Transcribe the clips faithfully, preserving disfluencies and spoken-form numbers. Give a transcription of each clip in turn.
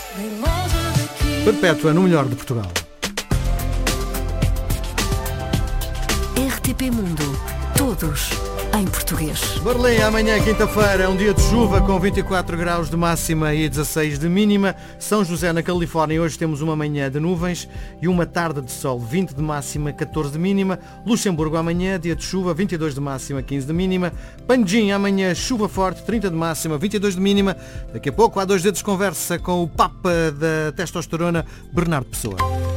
Perpétua no melhor de Portugal. R T P Mundo. Todos em português. Berlim, amanhã, quinta-feira, é um dia de chuva com vinte e quatro graus de máxima e dezasseis de mínima. São José, na Califórnia, hoje temos uma manhã de nuvens e uma tarde de sol, vinte de máxima, catorze de mínima. Luxemburgo, amanhã, dia de chuva, vinte e dois de máxima, quinze de mínima. Panjim, amanhã, chuva forte, trinta de máxima, vinte e dois de mínima. Daqui a pouco, há dois dedos, conversa com o Papa da testosterona, Bernardo Pessoa.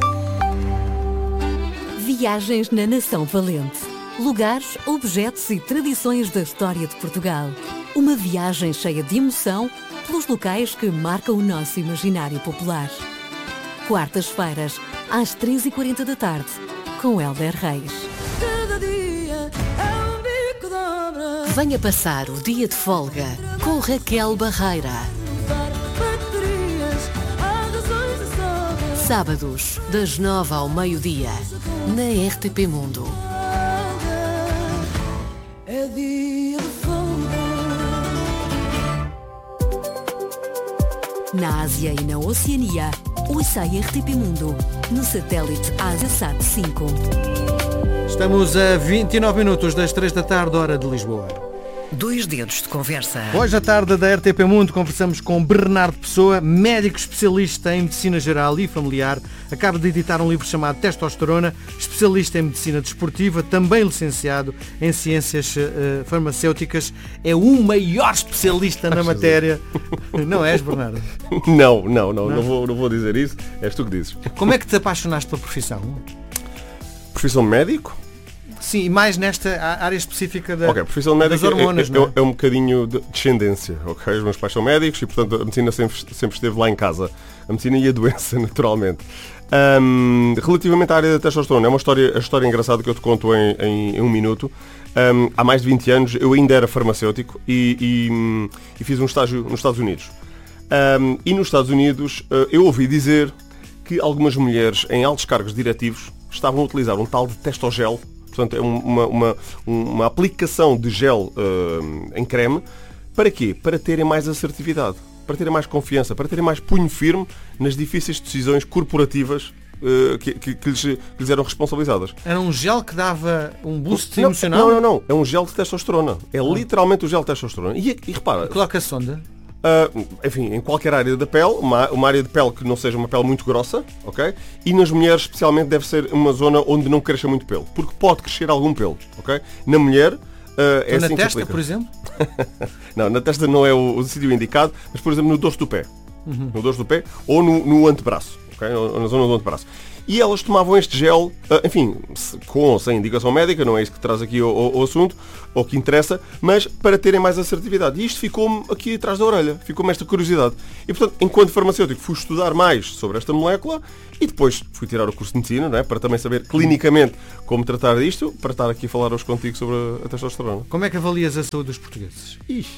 Viagens na Nação Valente. Lugares, objetos e tradições da história de Portugal. Uma viagem cheia de emoção pelos locais que marcam o nosso imaginário popular. Quartas-feiras, às três e quarenta da tarde, com Hélder Reis. Cada dia é um bico de obra. Venha passar o dia de folga com Raquel Barreira. Baterias, há razões de sobra. Sábados, das nove ao meio-dia, na R T P Mundo. É dia de folga. Na Ásia e na Oceania, ouça a R T P Mundo, no satélite AsiaSat cinco. Estamos a vinte e nove minutos das três da tarde, hora de Lisboa. Dois dedos de conversa. Hoje à tarde da R T P Mundo conversamos com Bernardo Pessoa, médico especialista em medicina geral e familiar. Acaba de editar um livro chamado Testosterona, especialista em medicina desportiva, também licenciado em ciências uh, farmacêuticas. É o maior especialista na matéria. Não és, Bernardo? Não, não, não, não, não, vou, não vou dizer isso. És tu que dizes. Como é que te apaixonaste pela profissão? Profissão médico? Sim, e mais nesta área específica da, okay, profissão médica das hormonas, é, é, não é? é um bocadinho de descendência, ok? Os meus pais são médicos e, portanto, a medicina sempre, sempre esteve lá em casa. A medicina e a doença, naturalmente. Um, relativamente à área da testosterona, é uma história, a história engraçada que eu te conto em, em, em um minuto. Um, há mais de vinte anos eu ainda era farmacêutico e, e, e fiz um estágio nos Estados Unidos. Um, e nos Estados Unidos eu ouvi dizer que algumas mulheres em altos cargos diretivos estavam a utilizar um tal de testogel. Portanto, é uma, uma, uma aplicação de gel uh, em creme. Para quê? Para terem mais assertividade, para terem mais confiança, para terem mais punho firme nas difíceis decisões corporativas uh, que, que, que, lhes, que lhes eram responsabilizadas. Era um gel que dava um boost não, emocional? Não, não, não. É um gel de testosterona. É literalmente o gel de testosterona. E, e repara... Coloca a sonda. Uh, enfim, em qualquer área da pele, uma, uma área de pele que não seja uma pele muito grossa, ok? E nas mulheres, especialmente, deve ser uma zona onde não cresça muito pelo, porque pode crescer algum pelo, ok? Na mulher, uh, é na assim testa, que por exemplo? Não, na testa não é o, o sítio indicado, mas, por exemplo, no dorso do pé. Uhum. No dorso do pé ou no, no antebraço, ok? Ou na zona do antebraço. E elas tomavam este gel, enfim, com ou sem indicação médica, não é isso que traz aqui o, o, o assunto, ou que interessa, mas para terem mais assertividade. E isto ficou-me aqui atrás da orelha, ficou-me esta curiosidade. E, portanto, enquanto farmacêutico, fui estudar mais sobre esta molécula e depois fui tirar o curso de medicina, não é? Para também saber clinicamente como tratar disto, para estar aqui a falar hoje contigo sobre a testosterona. Como é que avalias a saúde dos portugueses? Ixi.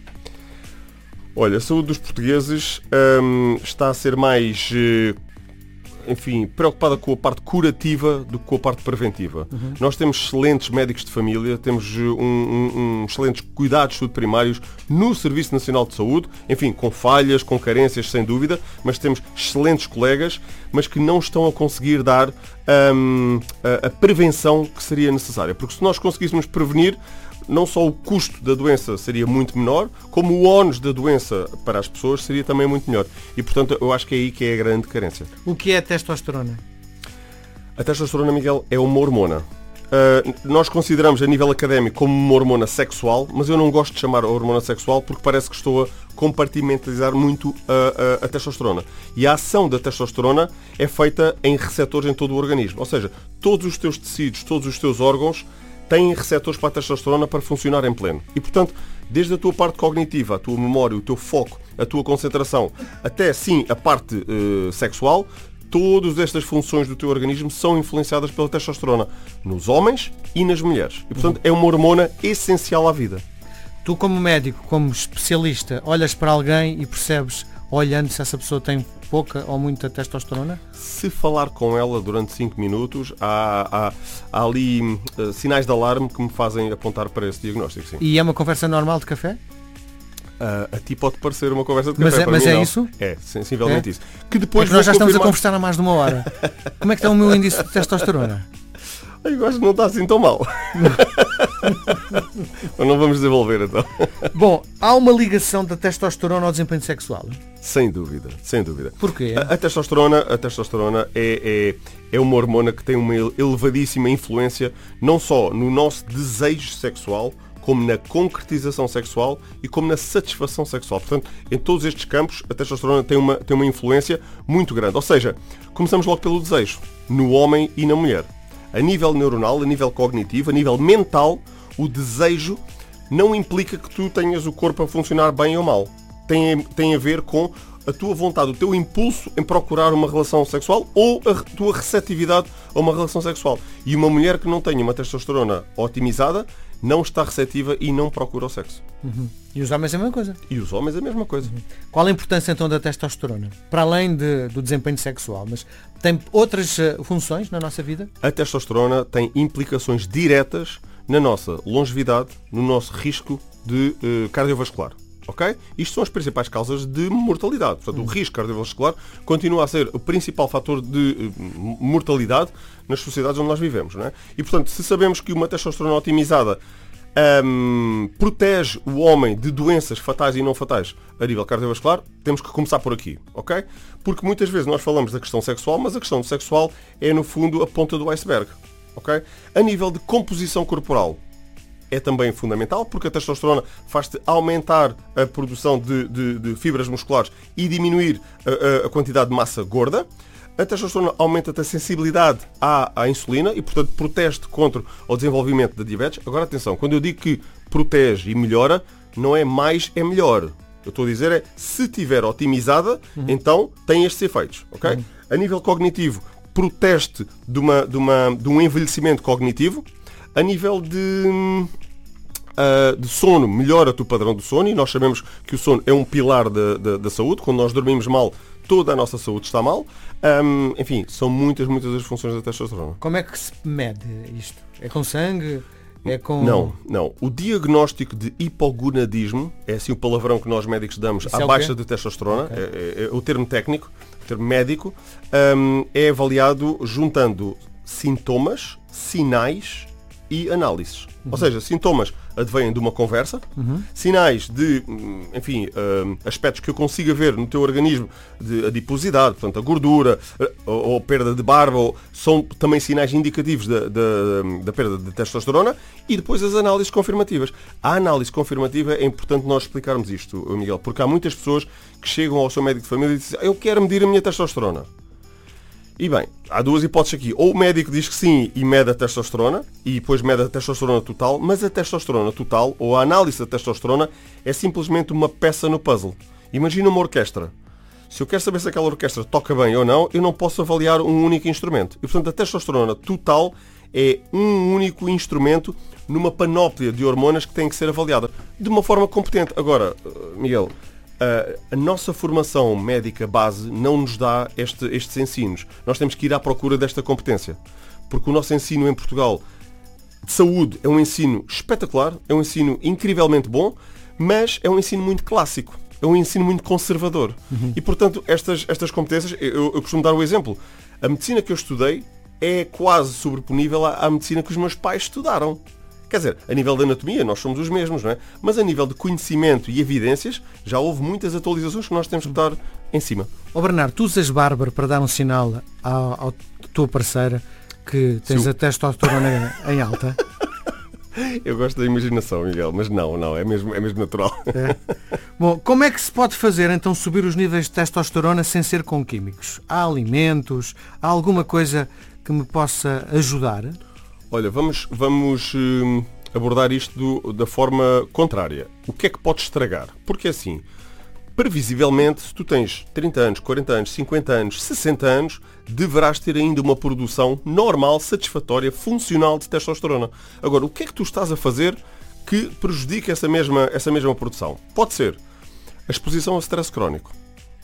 Olha, a saúde dos portugueses hum, está a ser mais... enfim, preocupada com a parte curativa do que com a parte preventiva. Uhum. Nós temos excelentes médicos de família, temos um, um, um excelentes cuidados de saúde primários no Serviço Nacional de Saúde, enfim, com falhas, com carências, sem dúvida, mas temos excelentes colegas, mas que não estão a conseguir dar um, a, a prevenção que seria necessária. Porque se nós conseguíssemos prevenir, não só o custo da doença seria muito menor, como o ónus da doença para as pessoas seria também muito melhor. E, portanto, eu acho que é aí que é a grande carência. O que é a testosterona? A testosterona, Miguel, é uma hormona. Uh, nós consideramos a nível académico como uma hormona sexual, mas eu não gosto de chamar a hormona sexual porque parece que estou a compartimentalizar muito a, a, a testosterona. E a ação da testosterona é feita em receptores em todo o organismo. Ou seja, todos os teus tecidos, todos os teus órgãos têm receptores para a testosterona para funcionar em pleno. E, portanto, desde a tua parte cognitiva, a tua memória, o teu foco, a tua concentração, até, sim, a parte uh, sexual, todas estas funções do teu organismo são influenciadas pela testosterona, nos homens e nas mulheres. E, portanto, é uma hormona essencial à vida. Tu, como médico, como especialista, olhas para alguém e percebes, olhando, se essa pessoa tem pouca ou muita testosterona? Se falar com ela durante cinco minutos, há, há, há ali uh, sinais de alarme que me fazem apontar para esse diagnóstico, sim. E é uma conversa normal de café? A, a ti pode parecer uma conversa de Mas café, é- para mas mim é não. isso? É, sensivelmente É? isso. Que É depois que nós já vou estamos a confirmar- conversar há mais de uma hora. Como é que está o meu índice de testosterona? Eu acho que não está assim tão mal. Mas não vamos desenvolver então. Bom, há uma ligação da testosterona ao desempenho sexual. Sem dúvida, sem dúvida. Porquê? A, a testosterona, a testosterona é, é, é uma hormona que tem uma elevadíssima influência não só no nosso desejo sexual, como na concretização sexual e como na satisfação sexual. Portanto, em todos estes campos, a testosterona tem uma, tem uma influência muito grande. Ou seja, começamos logo pelo desejo, no homem e na mulher. A nível neuronal, a nível cognitivo, a nível mental, o desejo não implica que tu tenhas o corpo a funcionar bem ou mal. Tem, tem a ver com a tua vontade, o teu impulso em procurar uma relação sexual ou a tua receptividade a uma relação sexual. E uma mulher que não tenha uma testosterona otimizada não está receptiva e não procura o sexo. Uhum. E os homens é a mesma coisa. E os homens a mesma coisa. Qual a importância então da testosterona? Para além de- do desempenho sexual, mas tem outras eh, funções na nossa vida? A testosterona tem implicações diretas na nossa longevidade, no nosso risco de eh, cardiovascular. Ok? Isto são as principais causas de mortalidade. Portanto, o risco cardiovascular continua a ser o principal fator de eh, mortalidade nas sociedades onde nós vivemos. Não é? E, portanto, se sabemos que uma testosterona otimizada ahm, protege o homem de doenças fatais e não fatais a nível cardiovascular, temos que começar por aqui. Ok? Porque muitas vezes nós falamos da questão sexual, mas a questão sexual é, no fundo, a ponta do iceberg. Ok? A nível de composição corporal, é também fundamental, porque a testosterona faz-te aumentar a produção de, de- de fibras musculares e diminuir a, a- a quantidade de massa gorda. A testosterona aumenta-te a sensibilidade à, à insulina e, portanto, protege-te contra o desenvolvimento da diabetes. Agora, atenção, quando eu digo que protege e melhora, não é mais, é melhor. Eu estou a dizer é, se estiver otimizada, então tem estes efeitos. Ok? A nível cognitivo, protege-te de, uma, de, uma, de um envelhecimento cognitivo. A nível de, uh, de sono, melhora-te o padrão do sono e nós sabemos que o sono é um pilar da, da, da saúde. Quando nós dormimos mal, toda a nossa saúde está mal. Um, enfim, são muitas, muitas as funções da testosterona. Como é que se mede isto? É com sangue? É com... Não, não. O diagnóstico de hipogonadismo, é assim o palavrão que nós médicos damos Isso à é o baixa quê? de testosterona, Ok. é, é- é o termo técnico, o termo médico, um, é avaliado juntando sintomas, sinais e análises. Ou seja, sintomas advêm de uma conversa, sinais de, hum, enfim, hum, aspectos que eu consiga ver no teu organismo, de adiposidade, portanto, a gordura, eh, ou, ou perda de barba, ou- são também sinais indicativos da, da- da perda de testosterona, e depois as análises confirmativas. A análise confirmativa é importante nós explicarmos isto, Miguel, porque há muitas pessoas que chegam ao seu médico de família e dizem: eu quero medir a minha testosterona. E bem, há duas hipóteses aqui. Ou o médico diz que sim e mede a testosterona, e depois mede a testosterona total, mas a testosterona total, ou a análise da testosterona, é simplesmente uma peça no puzzle. Imagina uma orquestra. Se eu quero saber se aquela orquestra toca bem ou não, eu não posso avaliar um único instrumento. E, portanto, a testosterona total é um único instrumento numa panóplia de hormonas que tem que ser avaliada de uma forma competente. Agora, Miguel, a, a nossa formação médica base não nos dá este, estes ensinos. Nós temos que ir à procura desta competência. Porque o nosso ensino em Portugal de saúde é um ensino espetacular, é um ensino incrivelmente bom, mas é um ensino muito clássico. É um ensino muito conservador. Uhum. E, portanto, estas, estas competências, eu, eu costumo dar o exemplo. A medicina que eu estudei é quase sobreponível à, à medicina que os meus pais estudaram. Quer dizer, a nível de anatomia nós somos os mesmos, não é? Mas a nível de conhecimento e evidências já houve muitas atualizações que nós temos que estar em cima. Ó Bernardo, tu usas Bárbara para dar um sinal à, à tua parceira que tens Sim. a testosterona em alta? Eu gosto da imaginação, Miguel, mas não, não, é mesmo, é mesmo natural. É. Bom, como é que se pode fazer então subir os níveis de testosterona sem ser com químicos? Há alimentos? Há alguma coisa que me possa ajudar? Olha, vamos, vamos hum, abordar isto do- da forma contrária. O que é que pode estragar? Porque assim, previsivelmente, se tu tens trinta anos, quarenta anos, cinquenta anos, sessenta anos, deverás ter ainda uma produção normal, satisfatória, funcional de testosterona. Agora, o que é que tu estás a fazer que prejudica essa mesma, essa mesma produção? Pode ser a exposição ao stress crónico.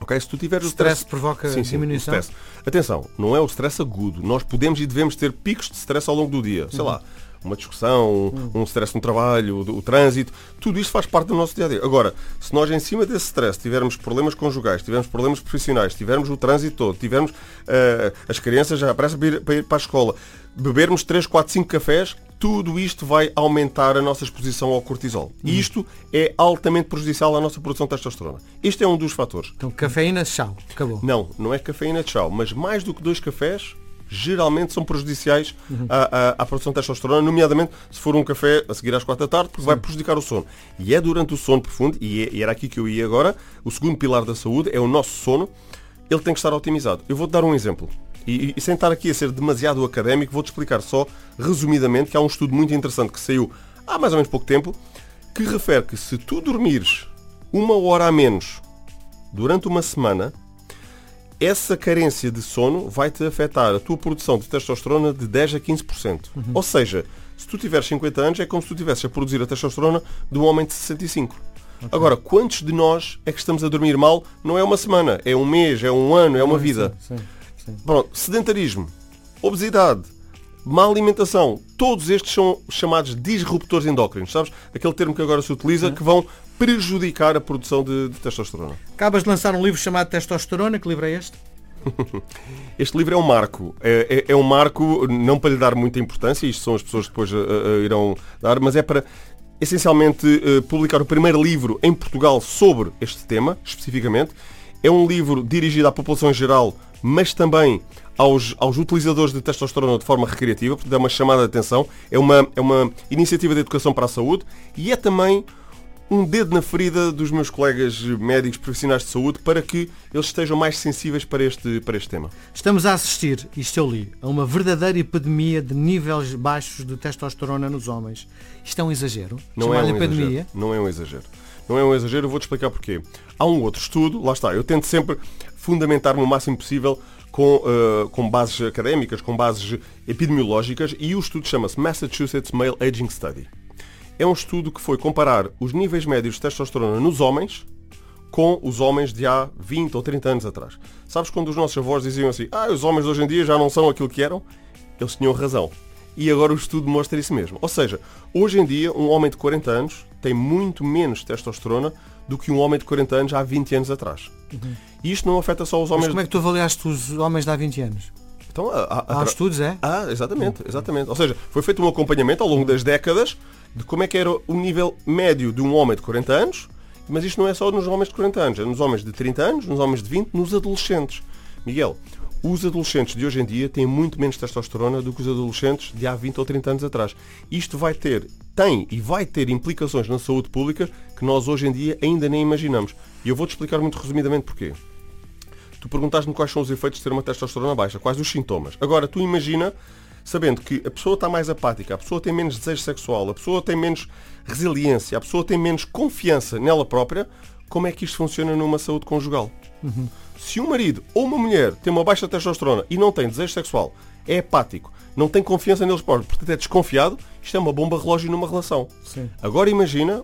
Ok? Se tu tiveres O o stress stress... provoca sim, sim, diminuição? o stress. Atenção, não é o stress agudo. Nós podemos e devemos ter picos de stress ao longo do dia. Sei Uhum. lá, uma discussão, um stress no trabalho, o, o trânsito, tudo isto faz parte do nosso dia-a-dia. Agora, se nós em cima desse stress tivermos problemas conjugais, tivermos problemas profissionais, tivermos o trânsito todo, tivermos uh, as crianças já aparecem para ir, para ir para a escola, bebermos três, quatro, cinco cafés, tudo isto vai aumentar a nossa exposição ao cortisol. E isto é altamente prejudicial à nossa produção de testosterona. Este é um dos fatores. Então, cafeína, tchau. Acabou. Não, não é cafeína de chá, mas mais do que dois cafés, geralmente são prejudiciais Uhum. à, à, à produção de testosterona, nomeadamente se for um café a seguir às quatro da tarde, porque vai prejudicar o sono. E é durante o sono profundo, e, é, e era aqui que eu ia agora, o segundo pilar da saúde é o nosso sono, ele tem que estar otimizado. Eu vou-te dar um exemplo. E, e sem estar aqui a ser demasiado académico, vou-te explicar só, resumidamente, que há um estudo muito interessante que saiu há mais ou menos pouco tempo, que refere que se tu dormires uma hora a menos durante uma semana, essa carência de sono vai-te afetar a tua produção de testosterona de dez a quinze por cento. Uhum. Ou seja, se tu tiveres cinquenta anos, é como se tu estivesses a produzir a testosterona de um homem de sessenta e cinco. Okay. Agora, quantos de nós é que estamos a dormir mal? Não é uma semana, é um mês, é um ano, é uma vida. Sim, sim, sim. Pronto, sedentarismo, obesidade, má alimentação, todos estes são chamados disruptores endócrinos, sabes? Aquele termo que agora se utiliza, uhum. que vão prejudicar a produção de, de testosterona. Acabas de lançar um livro chamado Testosterona. Que livro é este? Este livro é um marco. É, é, é um marco, não para lhe dar muita importância, isto são as pessoas que depois uh, uh, irão dar, mas é para, essencialmente, uh, publicar o primeiro livro em Portugal sobre este tema, especificamente. É um livro dirigido à população em geral, mas também aos, aos utilizadores de testosterona de forma recreativa, portanto é uma chamada de atenção, é uma, é uma iniciativa de educação para a saúde e é também um dedo na ferida dos meus colegas médicos profissionais de saúde para que eles estejam mais sensíveis para este, para este tema. Estamos a assistir, isto eu li, a uma verdadeira epidemia de níveis baixos de testosterona nos homens. Isto é um exagero? Não é um epidemia? exagero. Não é um exagero. Não é um exagero, eu vou-te explicar porquê. Há um outro estudo, lá está, eu tento sempre fundamentar-me o máximo possível com, uh, com bases académicas, com bases epidemiológicas, e o estudo chama-se Massachusetts Male Aging Study. É um estudo que foi comparar os níveis médios de testosterona nos homens com os homens de há vinte ou trinta anos atrás. Sabes quando os nossos avós diziam assim, ah, os homens de hoje em dia já não são aquilo que eram? Eles tinham razão. E agora o estudo mostra isso mesmo. Ou seja, hoje em dia um homem de quarenta anos tem muito menos testosterona do que um homem de quarenta anos há vinte anos atrás. Uhum. E isto não afeta só os homens... Mas como é que tu avaliaste os homens de há vinte anos? Então, há, há, há estudos, é? Ah, exatamente, exatamente. Ou seja, foi feito um acompanhamento ao longo das décadas de como é que era o nível médio de um homem de quarenta anos, mas isto não é só nos homens de quarenta anos, é nos homens de trinta anos, nos homens de vinte, nos adolescentes. Miguel, os adolescentes de hoje em dia têm muito menos testosterona do que os adolescentes de há vinte ou trinta anos atrás. Isto vai ter, tem e vai ter implicações na saúde pública que nós hoje em dia ainda nem imaginamos. E eu vou-te explicar muito resumidamente porquê. Tu perguntaste-me quais são os efeitos de ter uma testosterona baixa, quais os sintomas. Agora, tu imagina, sabendo que a pessoa está mais apática, a pessoa tem menos desejo sexual, a pessoa tem menos resiliência, a pessoa tem menos confiança nela própria, como é que isto funciona numa saúde conjugal? Uhum. Se um marido ou uma mulher tem uma baixa testosterona e não tem desejo sexual, é apático, não tem confiança neles próprios, portanto é desconfiado, isto é uma bomba relógio numa relação. Sim. Agora imagina